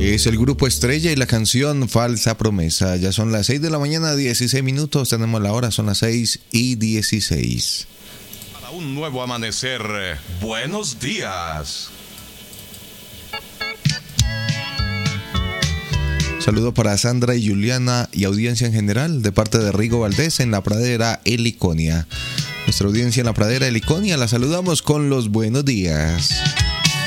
Es el grupo Estrella y la canción Falsa Promesa. Ya son las 6 de la mañana, 16 minutos. Tenemos la hora, son las 6:16. Para un nuevo amanecer, buenos días. Saludo para Sandra y Juliana y audiencia en general de parte de Rigo Valdés en La Pradera, Heliconia. Nuestra audiencia en La Pradera, Heliconia, la saludamos con los buenos días.